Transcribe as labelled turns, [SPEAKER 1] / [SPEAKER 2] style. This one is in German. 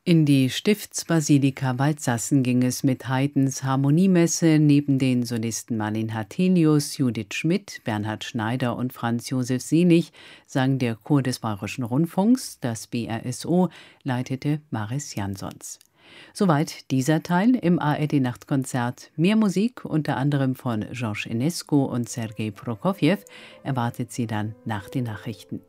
[SPEAKER 1] In die Stiftsbasilika Waldsassen ging es mit Haydns Harmoniemesse. Neben den Solisten Marlin Hartelius, Judith Schmidt, Bernhard Schneider und Franz Josef Seelig sang der Chor des Bayerischen Rundfunks. Das BRSO leitete Maris Jansons. Soweit dieser Teil im ARD-Nachtkonzert. Mehr Musik, unter anderem von Georges Enescu und Sergei Prokofjew, erwartet Sie dann nach den Nachrichten.